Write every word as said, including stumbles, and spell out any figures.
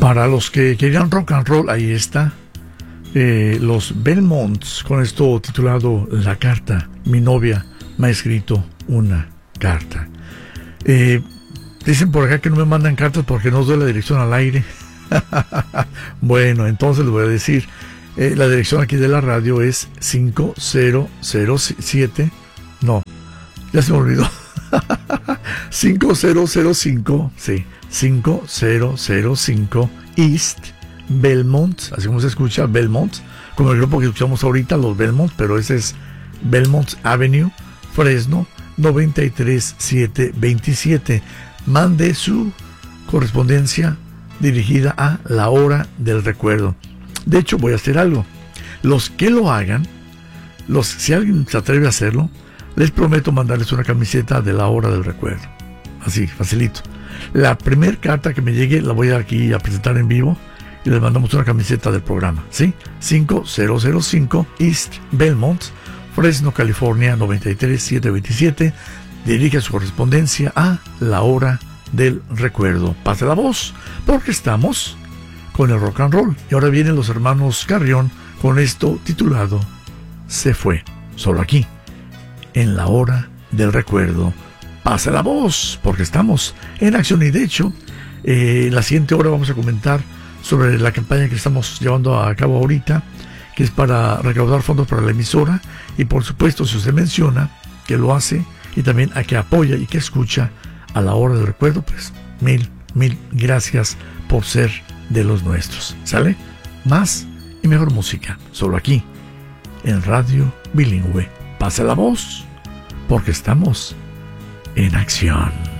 Para los que querían rock and roll, ahí está. Eh, los Belmonts, con esto titulado La Carta. Mi novia me ha escrito una carta. Eh, dicen por acá que no me mandan cartas porque no doy la dirección al aire. Bueno, entonces les voy a decir. Eh, la dirección aquí de la radio es cinco cero cero siete. No, ya se me olvidó. cinco cero cero cinco, sí, cinco cero cero cinco East Belmont, así como se escucha, Belmont, como el grupo que escuchamos ahorita, los Belmont, pero ese es Belmont Avenue, Fresno, noventa y tres mil setecientos veintisiete. Mande su correspondencia dirigida a La Hora del Recuerdo. De hecho, voy a hacer algo. Los que lo hagan, los, si alguien se atreve a hacerlo, les prometo mandarles una camiseta de La Hora del Recuerdo. Así, facilito. La primera carta que me llegue la voy aquí a presentar en vivo y les mandamos una camiseta del programa, ¿sí? cinco cero cero cinco East Belmont, Fresno, California, noventa y tres mil setecientos veintisiete. Dirige su correspondencia a La Hora del Recuerdo. Pase la voz, porque estamos con el rock and roll. Y ahora vienen los hermanos Carrión con esto titulado Se Fue. Solo aquí, en La Hora del Recuerdo. Pase la voz, porque estamos en acción. Y de hecho, eh, en la siguiente hora vamos a comentar sobre la campaña que estamos llevando a cabo ahorita, que es para recaudar fondos para la emisora. Y por supuesto, si usted menciona que lo hace y también a que apoya y que escucha a La Hora del Recuerdo, pues mil, mil gracias por ser de los nuestros. ¿Sale? Más y mejor música, solo aquí, en Radio Bilingüe. Pase la voz, porque estamos en acción.